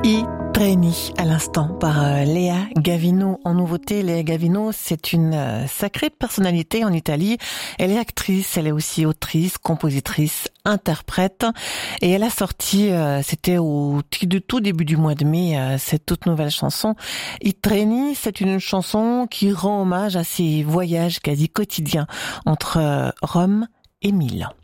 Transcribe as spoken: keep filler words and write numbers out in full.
I Treni à l'instant par euh, Léa Gavino. En nouveauté, Léa Gavino, c'est une euh, sacrée personnalité en Italie. Elle est actrice, elle est aussi autrice, compositrice, interprète. Et elle a sorti, euh, c'était au tout début du mois de mai, euh, cette toute nouvelle chanson. I Treni, c'est une chanson qui rend hommage à ses voyages quasi quotidiens entre euh, Rome et Milan.